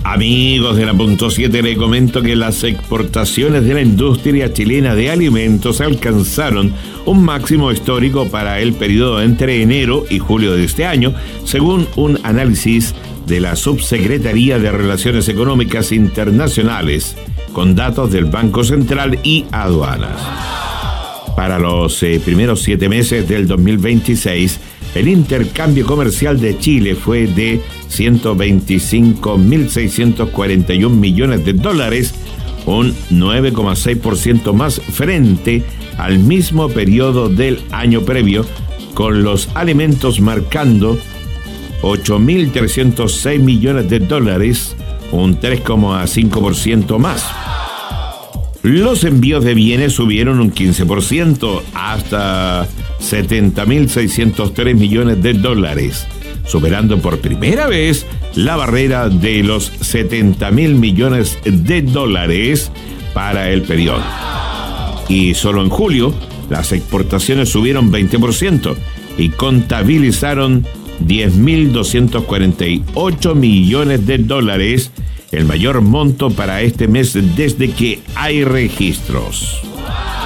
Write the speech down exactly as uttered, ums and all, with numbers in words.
Amigos de la Punto siete, le comento que las exportaciones de la industria chilena de alimentos alcanzaron un máximo histórico para el periodo entre enero y julio de este año, según un análisis de la Subsecretaría de Relaciones Económicas Internacionales, con datos del Banco Central y Aduanas. Para los eh, primeros siete meses del dos mil veintiséis, el intercambio comercial de Chile fue de ciento veinticinco mil seiscientos cuarenta y un millones de dólares, un nueve coma seis por ciento más frente al mismo periodo del año previo, con los alimentos marcando ocho mil trescientos seis millones de dólares, un tres coma cinco por ciento más. Los envíos de bienes subieron un quince por ciento hasta setenta mil seiscientos tres millones de dólares, superando por primera vez la barrera de los setenta mil millones de dólares para el periodo. Y solo en julio, las exportaciones subieron veinte por ciento y contabilizaron diez mil doscientos cuarenta y ocho millones de dólares, el mayor monto para este mes desde que hay registros.